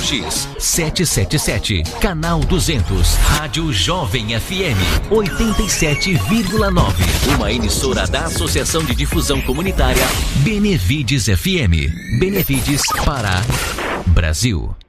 X 777, canal 200, Rádio Jovem FM 87,9. Uma emissora da Associação de Difusão Comunitária Benevides FM. Benevides, Pará, Brasil.